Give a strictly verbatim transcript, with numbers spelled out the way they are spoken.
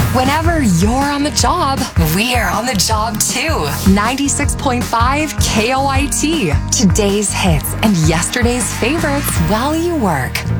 Whenever you're on the job, we're on the job too. ninety-six point five K O I T. Today's hits and yesterday's favorites while you work.